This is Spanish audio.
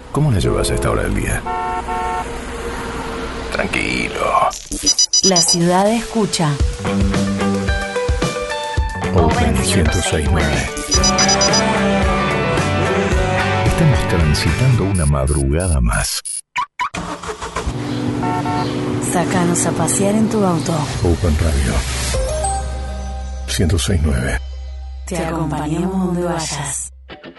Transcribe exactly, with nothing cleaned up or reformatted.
¿Cómo la llevas a esta hora del día? Tranquilo. La ciudad escucha. Open ciento seis punto nueve. Estamos transitando una madrugada más. Sácanos a pasear en tu auto. Open Radio ciento seis punto nueve. Te acompañamos donde vayas.